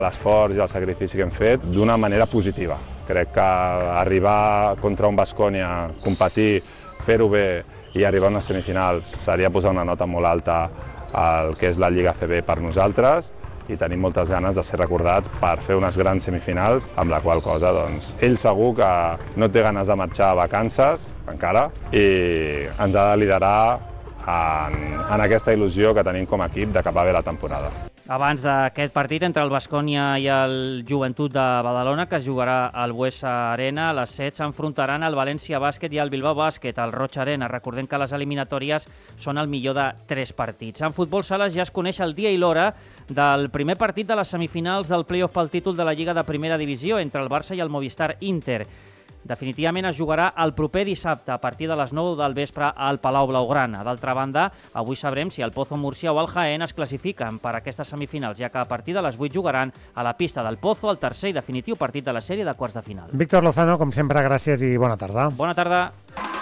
l'esforç i el sacrifici que hem fet d'una manera positiva. Crec que arribar contra un Baskonia, competir, fer-ho bé i arribar a unes semifinals seria posar una nota molt alta al que és la Lliga ACB per nosaltres i tenim moltes ganes de ser recordats per fer unes grans semifinals, amb la qual cosa doncs, ell segur que no té ganes de marxar a vacances encara i ens ha de liderar en aquesta il·lusió que tenim com a equip de acabar bé la temporada. Abans d'aquest partit entre el Baskonia i el Joventut de Badalona, que es jugarà al Buesa Arena, a les 7 s'enfrontaran el València Bàsquet i el Bilbao Bàsquet al Roig Arena. Recordem que les eliminatòries són el millor de 3 partits. En futbol sala ja es coneix el dia i l'hora del primer partit de les semifinals del play-off pel títol de la Lliga de Primera Divisió entre el Barça i el Movistar Inter. Definitivament es jugarà el proper dissabte a partir de les 9 del vespre al Palau Blaugrana. D'altra banda, avui sabrem si el Pozo Murcia o el Jaén es classifiquen per a aquestes semifinals, ja que a partir de les 8 jugaran a la pista del Pozo el tercer i definitiu partit de la sèrie de quarts de final. Víctor Lozano, com sempre, gràcies i bona tarda. Bona tarda.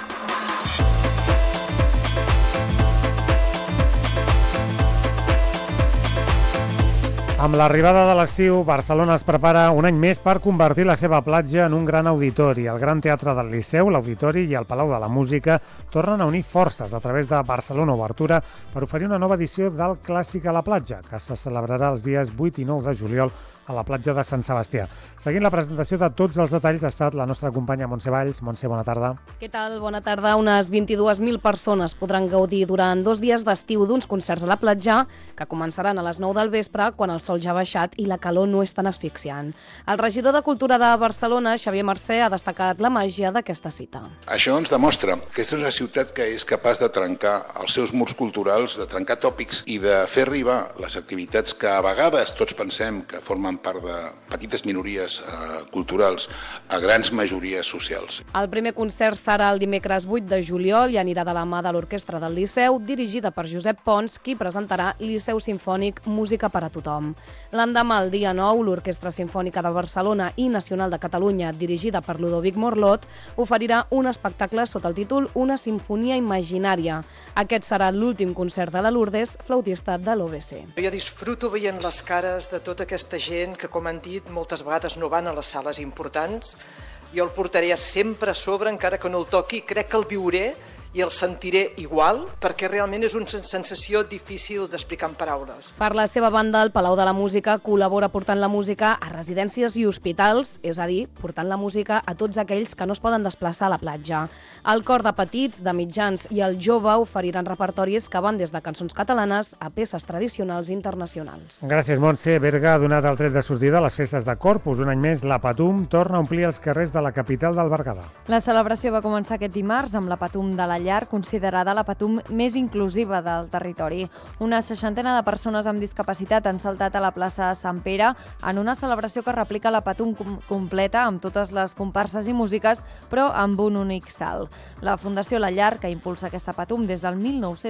Amb l'arribada de l'estiu, Barcelona es prepara un any més per convertir la seva platja en un gran auditori. El Gran Teatre del Liceu, l'Auditori i el Palau de la Música tornen a unir forces a través de Barcelona Obertura per oferir una nova edició del Clàssic a la platja, que se celebrarà els dies 8 i 9 de juliol a la platja de Sant Sebastià. Seguint la presentació de tots els detalls ha estat la nostra companya Montse Valls. Montse, bona tarda. Què tal? Bona tarda. Unes 22.000 persones podran gaudir durant 2 dies d'estiu d'uns concerts a la platja que començaran a les 9 del vespre quan el sol ja ha baixat i la calor no és tan asfixiant. El regidor de Cultura de Barcelona, Xavier Mercè, ha destacat la màgia d'aquesta cita. Això ens demostra que aquesta és una ciutat que és capaç de trencar els seus murs culturals, de trencar tòpics i de fer arribar les activitats que a vegades tots pensem que formen part de petites minories culturals a grans majories socials. El primer concert serà el dimecres 8 de juliol i anirà de la mà de l'Orquestra del Liceu, dirigida per Josep Pons, qui presentarà Liceu Simfònic Música per a tothom. L'endemà, el dia 9, l'Orquestra Simfònica de Barcelona i Nacional de Catalunya, dirigida per Ludovic Morlot, oferirà un espectacle sota el títol Una Simfonia Imaginària. Aquest serà l'últim concert de la Lourdes, flautista de l'OBC. Jo disfruto veient les cares de tota aquesta gent que, com han dit, moltes vegades no van a les sales importants. Jo el portaré sempre a sobre, encara que no el toqui, crec que el viuré i el sentiré igual, perquè realment és una sensació difícil d'explicar en paraules. Per la seva banda, el Palau de la Música col·labora portant la música a residències i hospitals, és a dir, portant la música a tots aquells que no es poden desplaçar a la platja. El cor de petits, de mitjans i el jove oferiran repertoris que van des de cançons catalanes a peces tradicionals i internacionals. Gràcies, Montse. Berga ha donat el tret de sortida a les festes de Corpus. Un any més, la Patum torna a omplir els carrers de la capital del Berguedà. La celebració va començar aquest dimarts amb la Patum de la Llar, considerada la Patum més inclusiva del territori. Una 60ena de persones amb discapacitat han saltat a la plaça Sant Pere en una celebració que replica la Patum completa amb totes les comparses i músiques, però amb un únic salt. La Fundació La Llar, que impulsa aquesta Patum des del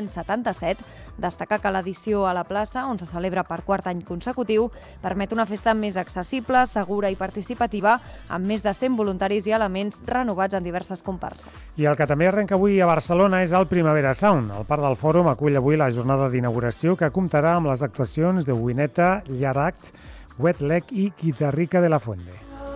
1977, destaca que l'edició a la plaça, on se celebra per quart any consecutiu, permet una festa més accessible, segura i participativa, amb més de 100 voluntaris i elements renovats en diverses comparses. I el que també arrenca avui a Barcelona és el Primavera Sound. El Parc del Fòrum acull avui la jornada d'inauguració que comptarà amb les actuacions de Wineta, Llaract, Wet Leg i Guitarrica de la Fuente.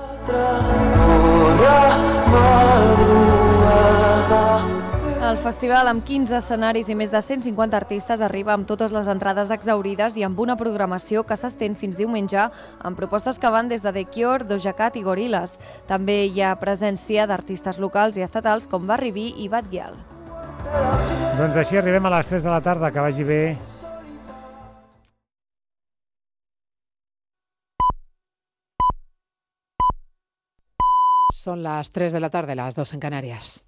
El festival, amb 15 escenaris i més de 150 artistes, arriba amb totes les entrades exhaurides i amb una programació que s'estén fins diumenge, amb propostes que van des de The Cure, Doja Cat i Gorillaz. També hi ha presència d'artistes locals i estatals com Barry B i Bad Gyal. Doncs així arribem a les 3 de la tarda. Que vagi bé. Son las 3 de la tarde, las 2 en Canarias.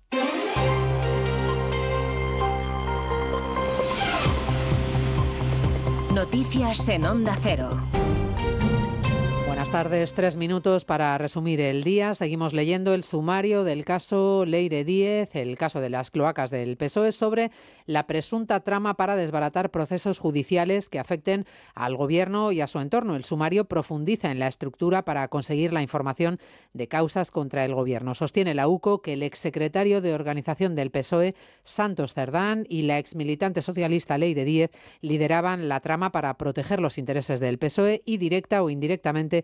Noticias en Onda Cero. Buenas tardes. tardes, 3 minutos para resumir el día. Seguimos leyendo el sumario del caso Leire Díez, el caso de las cloacas del PSOE, sobre la presunta trama para desbaratar procesos judiciales que afecten al Gobierno y a su entorno. El sumario profundiza en la estructura para conseguir la información de causas contra el Gobierno. Sostiene la UCO que el exsecretario de organización del PSOE, Santos Cerdán, y la exmilitante socialista Leire Díez lideraban la trama para proteger los intereses del PSOE y directa o indirectamente